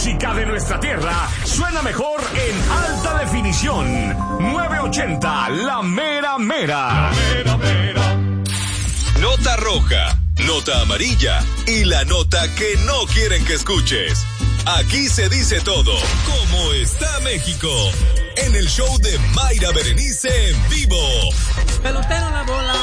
música de nuestra tierra suena mejor en alta definición. 980, la mera mera. La mera mera. Nota roja, nota amarilla y la nota que no quieren que escuches. Aquí se dice todo. ¿Cómo está México? En el show de Mayra Berenice en vivo. Pelotero la bola.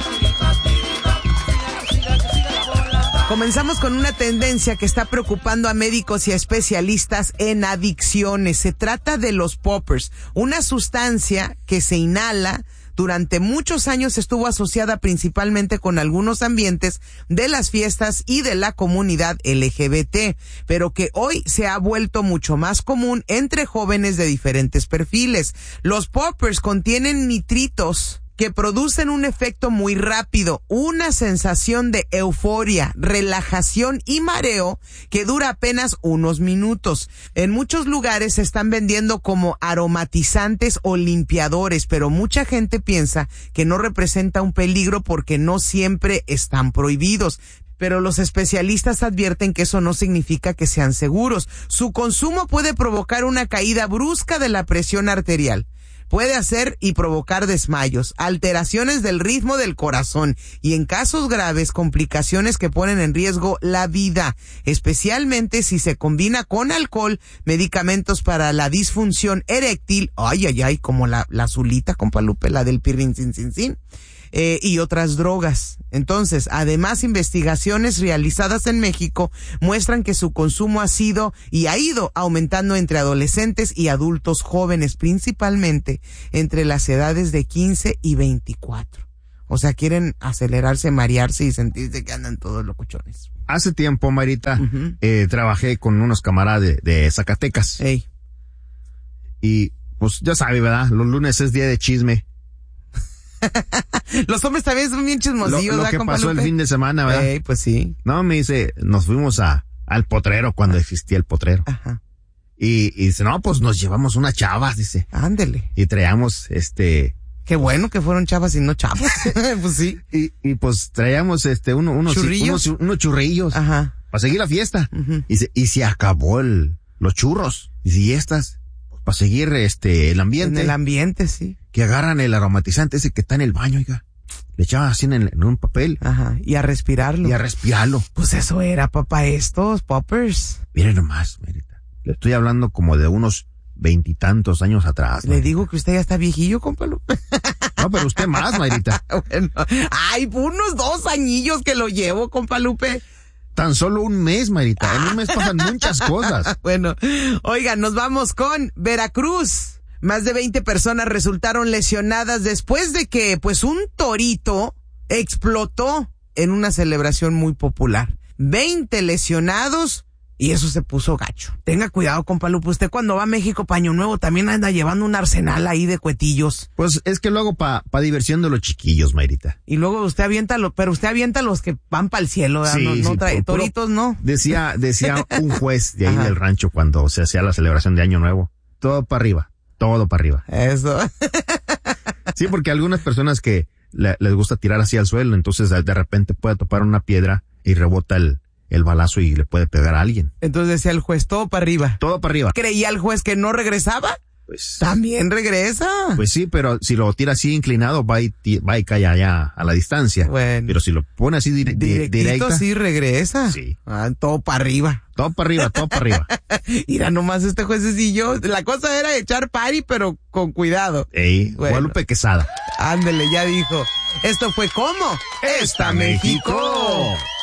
Comenzamos con una tendencia que está preocupando a médicos y a especialistas en adicciones. Se trata de los poppers, una sustancia que se inhala. Durante muchos años estuvo asociada principalmente con algunos ambientes de las fiestas y de la comunidad LGBT, pero que hoy se ha vuelto mucho más común entre jóvenes de diferentes perfiles. Los poppers contienen nitritos que producen un efecto muy rápido, una sensación de euforia, relajación y mareo que dura apenas unos minutos. En muchos lugares se están vendiendo como aromatizantes o limpiadores, pero mucha gente piensa que no representa un peligro porque no siempre están prohibidos. Pero los especialistas advierten que eso no significa que sean seguros. Su consumo puede provocar una caída brusca de la presión arterial. Puede hacer y provocar desmayos, alteraciones del ritmo del corazón y en casos graves complicaciones que ponen en riesgo la vida, especialmente si se combina con alcohol, medicamentos para la disfunción eréctil, como la azulita, compa Lupe, la del pirrincin, y otras drogas. Entonces, además, investigaciones realizadas en México muestran que su consumo ha ido aumentando entre adolescentes y adultos jóvenes, principalmente entre las edades de 15 y 24. O sea, quieren acelerarse, marearse y sentirse que andan todos locuchones. Hace tiempo, Marita, trabajé con unos camaradas de Zacatecas. Ey. Y, pues, ya sabe, ¿verdad? Los lunes es día de chisme. Los hombres también son bien chismosillos. Lo que pasó el fin de semana, ¿verdad? Pues sí. No, me dice, nos fuimos al potrero cuando existía el potrero. Ajá. Y dice, no, pues nos llevamos unas chavas, dice. Ándele. Y traíamos, Qué bueno que fueron chavas y no chavos. Pues sí. Y pues traíamos, unos churrillos. Unos churrillos. Ajá. Para seguir la fiesta. Uh-huh. Y se acabó los churros. Y estas, para seguir, el ambiente. En el ambiente, sí. Que agarran el aromatizante ese que está en el baño, oiga. Le echaban así en un papel. Ajá. Y a respirarlo. Pues eso era, papá, estos poppers. Miren nomás, Merita. Le estoy hablando como de unos 20 y tantos años atrás. Le Marita. digo que usted ya está viejillo, compa Lupe. No, pero usted más, Marita. Bueno. Ay, unos 2 añillos que lo llevo, compa Lupe. Tan solo un mes, Marita. En un mes pasan muchas cosas. Bueno, oigan, nos vamos con Veracruz. Más de 20 personas resultaron lesionadas después de que, pues, un torito explotó en una celebración muy popular. 20 lesionados y eso se puso gacho. Tenga cuidado, compa Lupe. Usted cuando va a México pa' Año Nuevo también anda llevando un arsenal ahí de cuetillos. Pues es que lo hago pa diversión de los chiquillos, Marita. Y luego usted avienta los que van para el cielo, ¿verdad? Sí, no trae toritos, no. Decía un juez de ahí Ajá. del rancho cuando se hacía la celebración de Año Nuevo. Todo para arriba. Eso. Sí, porque algunas personas que les gusta tirar así al suelo, entonces de repente puede topar una piedra y rebota el balazo y le puede pegar a alguien. Entonces decía el juez, todo para arriba. Todo para arriba. ¿Creía el juez que no regresaba? Pues También regresa. Pues sí, pero si lo tira así inclinado, va y cae allá a la distancia. Bueno. Pero si lo pone así Directito sí regresa. Sí. Todo para arriba. Todo para arriba. Mira nomás este juececillo. La cosa era echar party, pero con cuidado. Ey, Bueno. Guadalupe Quesada. Ándele, ya dijo. Esto fue ¿Cómo? ¡Está México!